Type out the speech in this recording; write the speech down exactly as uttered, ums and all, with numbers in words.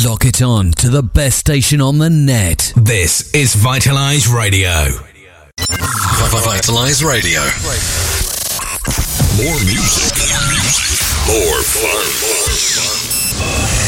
Lock it on to the best station on the net. This is Vitalize Radio. Vitalize Radio. More music. More music. More fun.